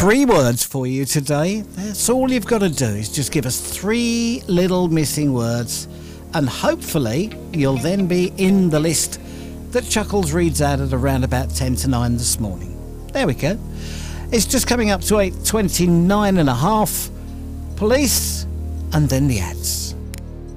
3 words for you today. That's all you've got to do is just give us 3 little missing words, and hopefully you'll then be in the list that Chuckles reads out at around about 10 to 9 this morning. There we go. It's just coming up to 8:29 and a half. Police, and then the ads.